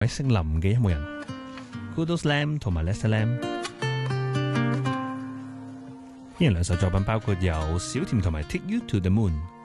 位姓林嘅音樂人 Kudos Lamb 同埋 Lester Lamb。呢人兩首作品包括有小甜同埋 Take You to the Moon。